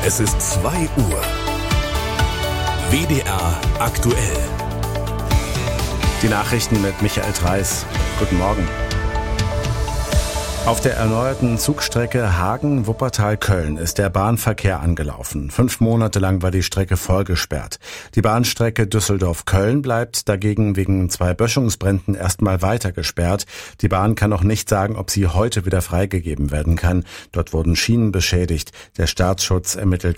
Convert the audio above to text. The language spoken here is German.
Es ist 2 Uhr. WDR aktuell. Die Nachrichten mit Michael Dreis. Guten Morgen. Auf der erneuerten Zugstrecke Hagen-Wuppertal-Köln ist der Bahnverkehr angelaufen. 5 Monate lang war die Strecke vollgesperrt. Die Bahnstrecke Düsseldorf-Köln bleibt dagegen wegen 2 Böschungsbränden erstmal weiter gesperrt. Die Bahn kann noch nicht sagen, ob sie heute wieder freigegeben werden kann. Dort wurden Schienen beschädigt. Der Staatsschutz ermittelt